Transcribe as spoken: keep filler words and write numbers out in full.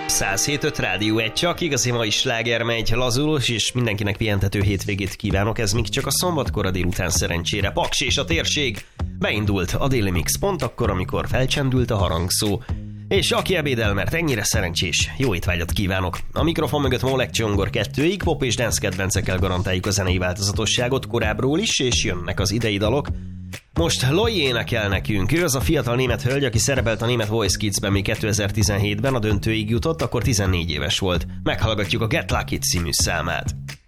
száz hét öt Rádió egy, csak igazi mai sláger megy, lazulós és mindenkinek pihentető hétvégét kívánok, ez még csak a szombatkora délután szerencsére. Paks és a térség, beindult a Daily Mix pont akkor, amikor felcsendült a harangszó. És aki ebédel, mert ennyire szerencsés, jó étvágyat kívánok! A mikrofon mögött Molek Csongor kettőig, pop és dance kedvencekkel garantáljuk a zenei változatosságot korábbról is, és jönnek az idei dalok. Most Loi énekel nekünk, ő az a fiatal német hölgy, aki szerepelt a német Voice Kids-ben még kétezer-tizenhétben, a döntőig jutott, akkor tizennégy éves volt. Meghallgatjuk a Get Lucky című számát.